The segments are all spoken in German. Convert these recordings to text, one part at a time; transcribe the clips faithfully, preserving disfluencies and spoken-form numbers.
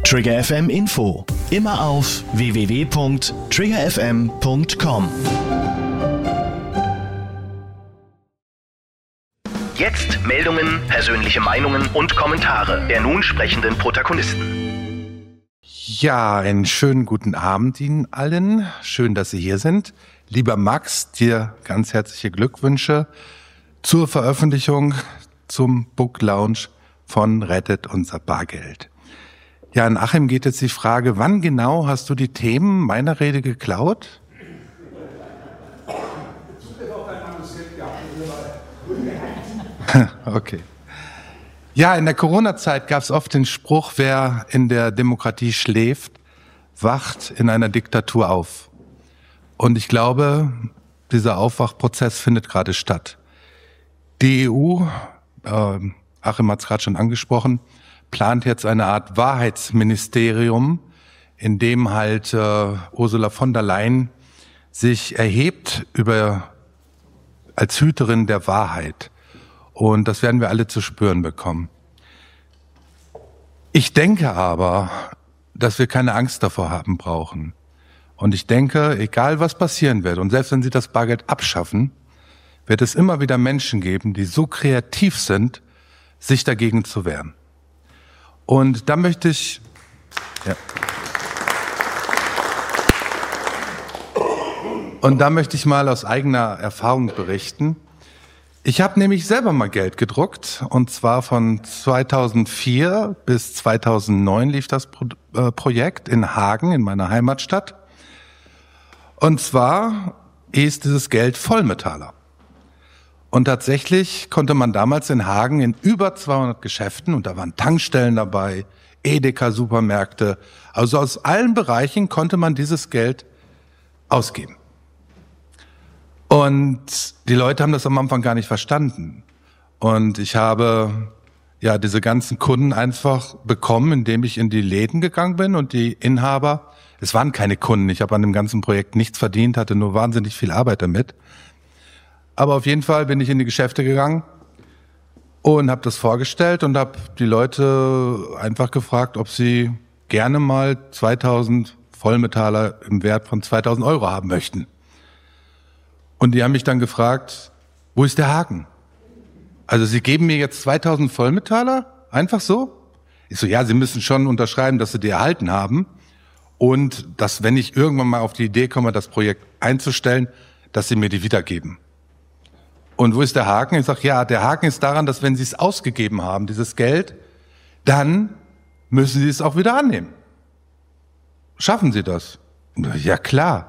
Trigger F M Info. Immer auf w w w punkt trigger f m punkt com. Jetzt Meldungen, persönliche Meinungen und Kommentare der nun sprechenden Protagonisten. Ja, einen schönen guten Abend Ihnen allen. Schön, dass Sie hier sind. Lieber Max, dir ganz herzliche Glückwünsche zur Veröffentlichung zum Book Launch von Rettet unser Bargeld. Ja, an Achim geht jetzt die Frage, wann genau hast du die Themen meiner Rede geklaut? Okay. Ja, in der Corona-Zeit gab es oft den Spruch, wer in der Demokratie schläft, wacht in einer Diktatur auf. Und ich glaube, dieser Aufwachprozess findet gerade statt. Die E U, äh, Achim hat es gerade schon angesprochen, plant jetzt eine Art Wahrheitsministerium, in dem halt äh, Ursula von der Leyen sich erhebt über als Hüterin der Wahrheit. Und das werden wir alle zu spüren bekommen. Ich denke aber, dass wir keine Angst davor haben brauchen. Und ich denke, egal was passieren wird, und selbst wenn sie das Bargeld abschaffen, wird es immer wieder Menschen geben, die so kreativ sind, sich dagegen zu wehren. Und da möchte ich, ja. Und da möchte ich mal aus eigener Erfahrung berichten. Ich habe nämlich selber mal Geld gedruckt, und zwar von zweitausendvier bis zweitausendneun lief das Pro- äh, Projekt in Hagen, in meiner Heimatstadt. Und zwar hieß dieses Geld Vollmetaller. Und tatsächlich konnte man damals in Hagen in über zweihundert Geschäften, und da waren Tankstellen dabei, Edeka-Supermärkte, also aus allen Bereichen konnte man dieses Geld ausgeben. Und die Leute haben das am Anfang gar nicht verstanden. Und ich habe ja diese ganzen Kunden einfach bekommen, indem ich in die Läden gegangen bin und die Inhaber, es waren keine Kunden, ich habe an dem ganzen Projekt nichts verdient, hatte nur wahnsinnig viel Arbeit damit. Aber auf jeden Fall bin ich in die Geschäfte gegangen und habe das vorgestellt und habe die Leute einfach gefragt, ob sie gerne mal zweitausend Vollmetaller im Wert von zweitausend Euro haben möchten. Und die haben mich dann gefragt, wo ist der Haken? Also Sie geben mir jetzt zweitausend Vollmetaller? Einfach so? Ich so, ja, Sie müssen schon unterschreiben, dass Sie die erhalten haben. Und dass, wenn ich irgendwann mal auf die Idee komme, das Projekt einzustellen, dass Sie mir die wiedergeben. Und wo ist der Haken? Ich sage, ja, der Haken ist daran, dass wenn Sie es ausgegeben haben, dieses Geld, dann müssen Sie es auch wieder annehmen. Schaffen Sie das? Ja, klar.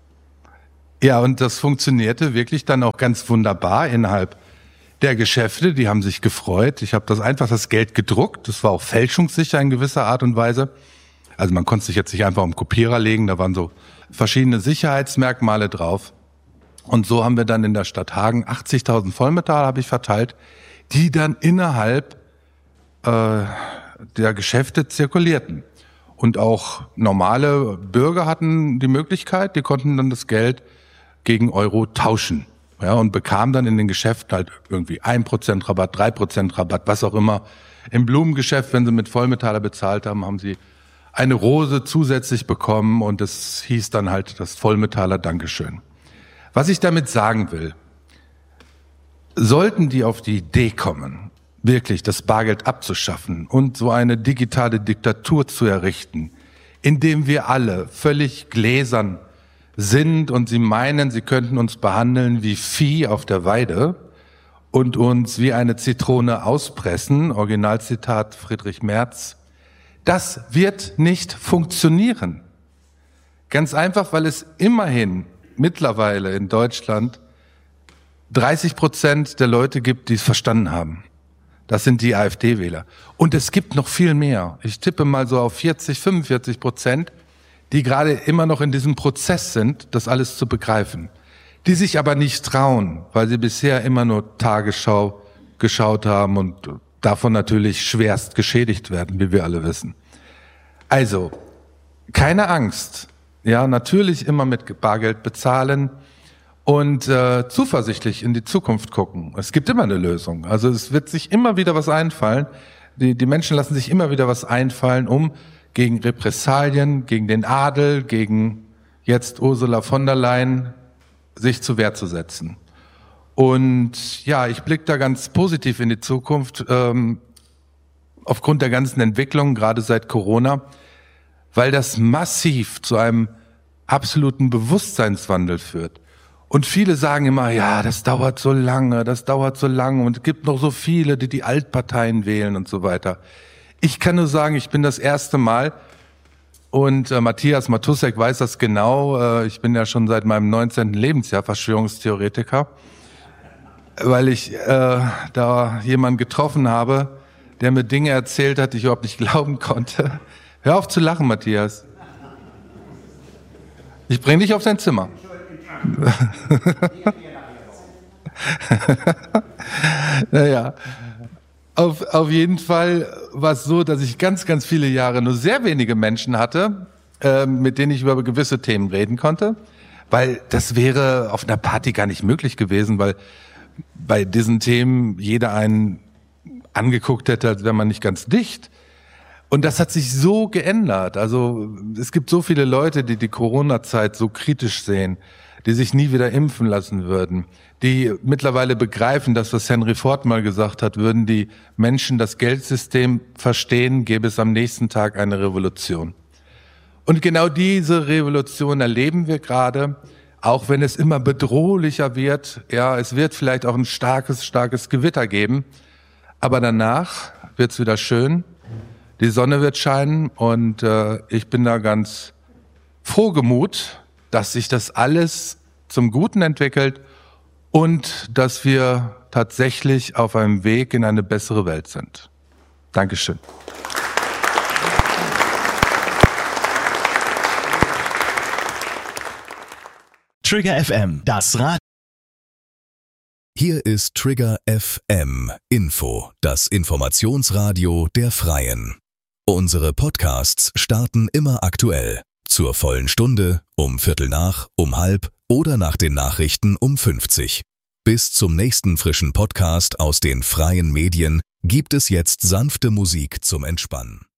Ja, und das funktionierte wirklich dann auch ganz wunderbar innerhalb der Geschäfte. Die haben sich gefreut. Ich habe das einfach das Geld gedruckt. Das war auch fälschungssicher in gewisser Art und Weise. Also man konnte sich jetzt nicht einfach am Kopierer legen. Da waren so verschiedene Sicherheitsmerkmale drauf. Und so haben wir dann in der Stadt Hagen achtzigtausend Vollmetaller habe ich verteilt, die dann innerhalb äh, der Geschäfte zirkulierten. Und auch normale Bürger hatten die Möglichkeit, die konnten dann das Geld gegen Euro tauschen. Ja, und bekamen dann in den Geschäften halt irgendwie ein Prozent Rabatt, drei Prozent Rabatt, was auch immer. Im Blumengeschäft, wenn sie mit Vollmetaller bezahlt haben, haben sie eine Rose zusätzlich bekommen und es hieß dann halt das Vollmetaller Dankeschön. Was ich damit sagen will, sollten die auf die Idee kommen, wirklich das Bargeld abzuschaffen und so eine digitale Diktatur zu errichten, indem wir alle völlig gläsern sind und sie meinen, sie könnten uns behandeln wie Vieh auf der Weide und uns wie eine Zitrone auspressen, Originalzitat Friedrich Merz, das wird nicht funktionieren. Ganz einfach, weil es immerhin mittlerweile in Deutschland dreißig Prozent der Leute gibt, die es verstanden haben. Das sind die AfD-Wähler. Und es gibt noch viel mehr. Ich tippe mal so auf vierzig, fünfundvierzig Prozent, die gerade immer noch in diesem Prozess sind, das alles zu begreifen. Die sich aber nicht trauen, weil sie bisher immer nur Tagesschau geschaut haben und davon natürlich schwerst geschädigt werden, wie wir alle wissen. Also, keine Angst. Ja, natürlich immer mit Bargeld bezahlen und äh, zuversichtlich in die Zukunft gucken. Es gibt immer eine Lösung. Also es wird sich immer wieder was einfallen. Die, die Menschen lassen sich immer wieder was einfallen, um gegen Repressalien, gegen den Adel, gegen jetzt Ursula von der Leyen, sich zur Wehr zu setzen. Und ja, ich blicke da ganz positiv in die Zukunft, ähm, aufgrund der ganzen Entwicklung, gerade seit Corona, weil das massiv zu einem absoluten Bewusstseinswandel führt. Und viele sagen immer, ja, das dauert so lange, das dauert so lange und es gibt noch so viele, die die Altparteien wählen und so weiter. Ich kann nur sagen, ich bin das erste Mal und äh, Matthias Matussek weiß das genau. Äh, ich bin ja schon seit meinem neunzehnten Lebensjahr Verschwörungstheoretiker, weil ich äh, da jemanden getroffen habe, der mir Dinge erzählt hat, die ich überhaupt nicht glauben konnte. Hör auf zu lachen, Matthias. Ich bring dich auf dein Zimmer. Naja, auf, auf jeden Fall war es so, dass ich ganz, ganz viele Jahre nur sehr wenige Menschen hatte, äh, mit denen ich über gewisse Themen reden konnte, weil das wäre auf einer Party gar nicht möglich gewesen, weil bei diesen Themen jeder einen angeguckt hätte, als wäre man nicht ganz dicht. Und das hat sich so geändert. Also es gibt so viele Leute, die die Corona-Zeit so kritisch sehen, die sich nie wieder impfen lassen würden, die mittlerweile begreifen, dass was Henry Ford mal gesagt hat, würden die Menschen das Geldsystem verstehen, gäbe es am nächsten Tag eine Revolution. Und genau diese Revolution erleben wir gerade, auch wenn es immer bedrohlicher wird. Ja, es wird vielleicht auch ein starkes, starkes Gewitter geben, aber danach wird's wieder schön. Die Sonne wird scheinen und äh, ich bin da ganz frohgemut, dass sich das alles zum Guten entwickelt und dass wir tatsächlich auf einem Weg in eine bessere Welt sind. Dankeschön. Trigger F M, das Rad. Hier ist Trigger F M Info, das Informationsradio der Freien. Unsere Podcasts starten immer aktuell. Zur vollen Stunde, um Viertel nach, um halb oder nach den Nachrichten um fünfzig. Bis zum nächsten frischen Podcast aus den freien Medien gibt es jetzt sanfte Musik zum Entspannen.